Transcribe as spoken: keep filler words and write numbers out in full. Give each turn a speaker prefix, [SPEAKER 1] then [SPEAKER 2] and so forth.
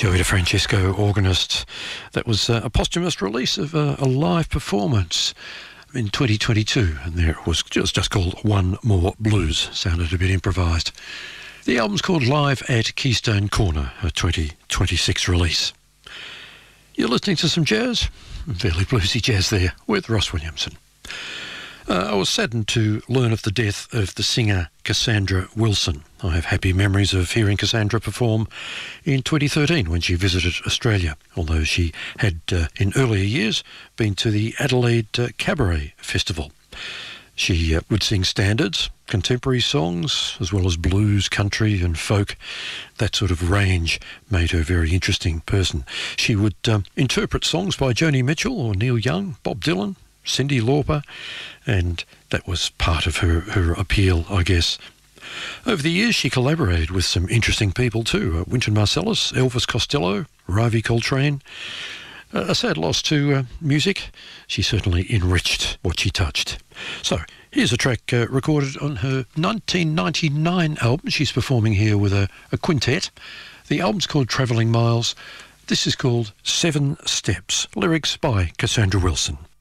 [SPEAKER 1] Joey DeFrancesco, organist. That was uh, a posthumous release of uh, a live performance in twenty twenty-two, and there it was just, just called One More Blues. Sounded a bit improvised. The album's called Live at Keystone Corner, a twenty twenty-six release. You're listening to some jazz, fairly bluesy jazz there, with Ross Williamson. Uh, I was saddened to learn of the death of the singer Cassandra Wilson. I have happy memories of hearing Cassandra perform in twenty thirteen when she visited Australia, although she had, uh, in earlier years, been to the Adelaide uh, Cabaret Festival. She uh, would sing standards, contemporary songs, as well as blues, country and folk. That sort of range made her a very interesting person. She would um, interpret songs by Joni Mitchell or Neil Young, Bob Dylan, Cyndi Lauper, and that was part of her, her appeal, I guess. Over the years, she collaborated with some interesting people too. Uh, Wynton Marsalis, Elvis Costello, Ravi Coltrane. Uh, a sad loss to uh, music. She certainly enriched what she touched. So, here's a track uh, recorded on her nineteen ninety-nine album. She's performing here with a, a quintet. The album's called Travelling Miles. This is called Seven Steps. Lyrics by Cassandra Wilson.